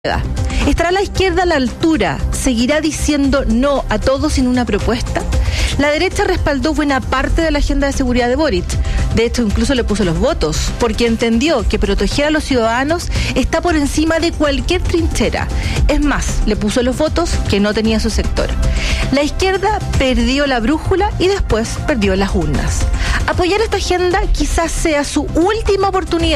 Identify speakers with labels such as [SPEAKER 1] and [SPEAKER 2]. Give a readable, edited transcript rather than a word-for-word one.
[SPEAKER 1] ¿Estará la izquierda a la altura? ¿Seguirá diciendo no a todo sin una propuesta? La derecha respaldó buena parte de la agenda de seguridad de Boric. De hecho, incluso le puso los votos, porque entendió que proteger a los ciudadanos está por encima de cualquier trinchera. Es más, le puso los votos que no tenía su sector. La izquierda perdió la brújula y después perdió las urnas. Apoyar esta agenda quizás sea su última oportunidad